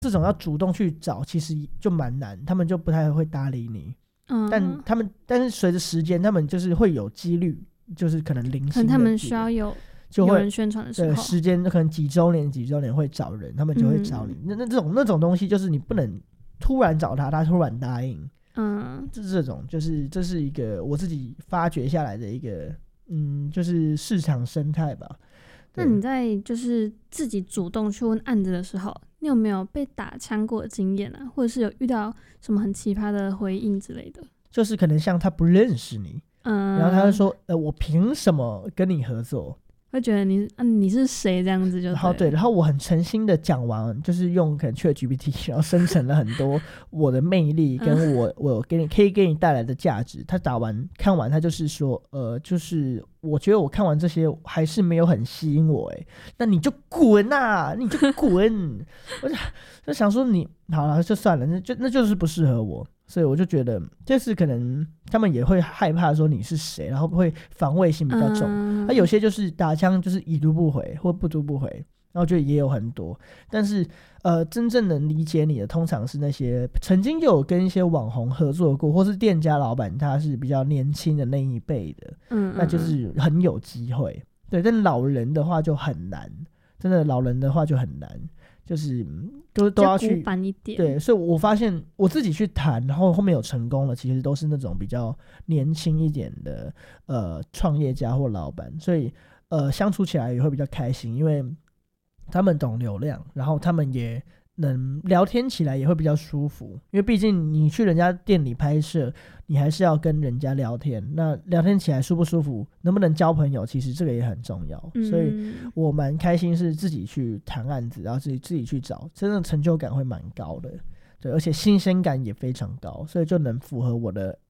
这种要主动去找其实就蛮难，他们就不太会搭理你。但是随着时间他们就是会有几率，就是可能零星的，可能他们需要有人宣传的时候， 对，时间可能几周年会找人，他们就会找你。那种东西就是你不能突然找他突然答应。这种就是这是一个我自己发掘下来的一个就是市场生态吧。 那你在就是自己主动去问案子的时候，你有没有被打枪过的经验啊？或者是有遇到什么很奇葩的回应之类的？ 就是可能像他不认识你，然后他就说我凭什么跟你合作， 会觉得你是谁这样子就然后我很诚心的讲完，就是用可能 ChatGPT 然后生成了很多我的魅力跟我可以给你带来的价值。他看完他就是说就是我觉得我看完这些还是没有很吸引我那你就滚啊，你就滚我就想说你好了就算了，那就是不适合我。所以我就觉得就是可能他们也会害怕说你是谁，然后会防卫性比较重。有些就是打枪就是已读不回或不读不回，然后就也有很多。但是真正能理解你的通常是那些曾经就有跟一些网红合作过，或是店家老板他是比较年轻的那一辈的，那就是很有机会。对，但老人的话就很难，真的老人的话就很难，就是都要去一点。 对，所以我发现我自己去谈，然后后面有成功了，其实都是那种比较年轻一点的创业家或老板，所以相处起来也会比较开心，因为他们懂流量，然后他们也能聊天起来也会比较舒服，因为毕竟你去人家店里拍摄，你还是要跟人家聊天，那聊天起来舒不舒服，能不能交朋友，其实这个也很重要。所以我蛮开心是自己去谈案子，然后自己去找，真的成就感会蛮高的。对，而且新鲜感也非常高，所以就能符合我的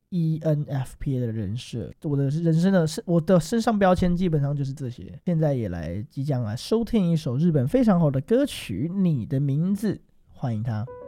ENFP 的人设。我的人生的我的身上标签基本上就是这些。现在也即将来收听一首日本非常好的歌曲《你的名字》，欢迎它。